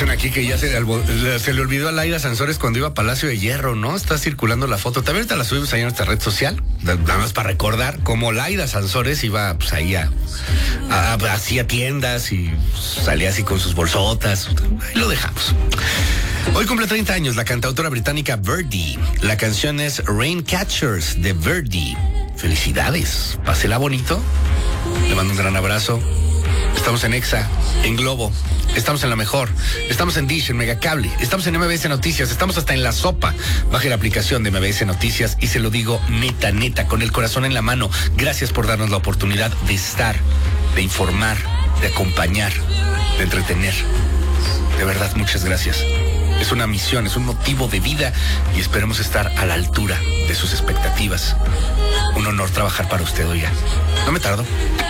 Dicen aquí que ya se le olvidó a Laida Sansores cuando iba a Palacio de Hierro, ¿no? Está circulando la foto. También ahorita la subimos ahí en nuestra red social. Nada más para recordar cómo Laida Sansores iba pues ahí hacía tiendas y salía así con sus bolsotas. Ahí lo dejamos. Hoy cumple 30 años la cantautora británica Verdi. La canción es Raincatchers de Verdi. Felicidades. Pásela bonito. Le mando un gran abrazo. Estamos en Exa, en Globo, estamos en La Mejor, estamos en Dish, en Megacable, estamos en MBS Noticias, estamos hasta en La Sopa. Baje la aplicación de MBS Noticias y se lo digo neta, con el corazón en la mano. Gracias por darnos la oportunidad de estar, de informar, de acompañar, de entretener. De verdad, muchas gracias. Es una misión, es un motivo de vida y esperemos estar a la altura de sus expectativas. Un honor trabajar para usted, oiga. No me tardo.